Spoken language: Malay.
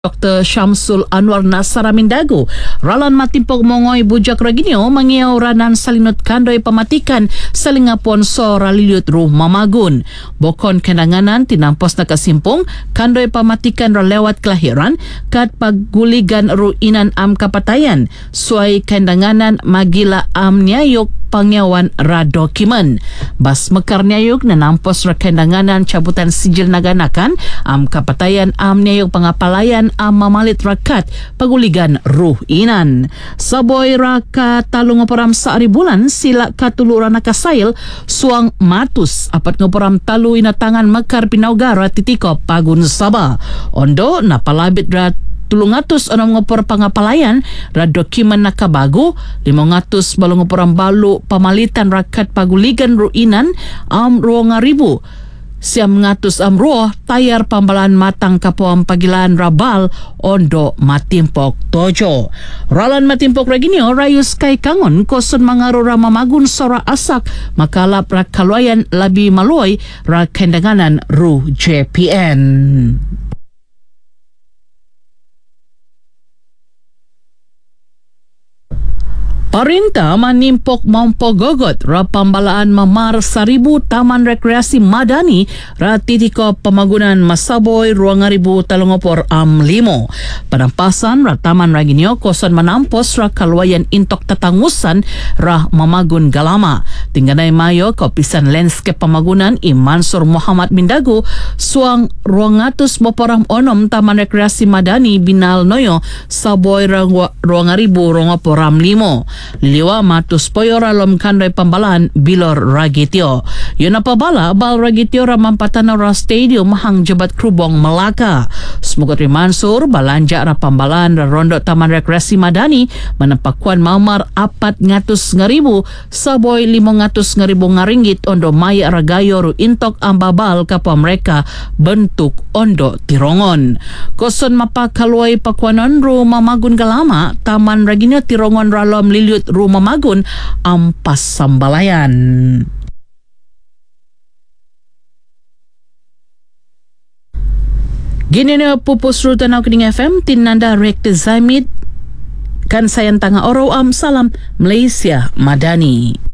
Dr. Syamsul Anwar Nasara Mindagu Ralan matimpok mongoi bujak raginyo mangiaw ranan salinut kandoy pamatikan salingapon so ralilut ruh mamagun. Bokon kendanganan tinampos na kasimpong kandoy pamatikan lewat kelahiran kat paguligan ruinan am kapatayan suai kendanganan magila am nyayok pangyawan radokimen. Bas mekar nyayuk na nampos rakendanganan cabutan sijil naganakan am kapatayan am nyayuk pangapalayan am mamalit rakat paguligan ruh inan. Saboy raka talong ngoporam saari bulan sila katuluran nakasail suang matus apat ngoporam talu inatangan mekar pinaugara titiko pagun Sabah. Ondo napalabit rat 300 ngopor pangapalayan ra dokumen nakabago 500 balong ngoporam balu pamalitan rakat paguligan ruinan am 2000 siam ngatus amruh tayar pambalaan matang kapuam pagilaan rabal ondo matimpok tojo. Ralan matimpok reginio rayus kay kangon koson mangarura mamagun sora asak makalap rakaluayan labi maluoy rakendanganan ru JPN. Parinta manimpok mampogogot ra pambalaan mamar 1,000 taman rekreasi madani ra titiko pamagunan Masaboy 2035 Panampasan ra taman raginyo kosan manampos ra kaluayan intok tatangusan ra mamagun galama. Tingganay mayo kopisan landscape pamagunan Mansur Muhammad Mindagu suang 200 moporang onom taman rekreasi madani binal noyo Saboy 2035 Liliwa matus poyora lom kandoy pambalaan Bilor Ragitio. Yun na pabala bal Ragitio ramampatanaw ra stadium hang Jabat Krubong Melaka. Smugot ri Mansur balanja ra pambalaan ra rondo taman rekreasi madani manampakuan mamar 400,000 saboy 500,000 ngaringgit ondo maya ragayo ru intok ang babal kapwa mereka bentuk ondo tirongon. Koson mapakaluay pakuanon ru mamagun galama taman raginyo tirongon ralom liliut rumah magun ampas sambalayan. Gini na pupus rutan ako ng FM tinanda rekte zamit kan sayang tanga oro am salam Malaysia Madani.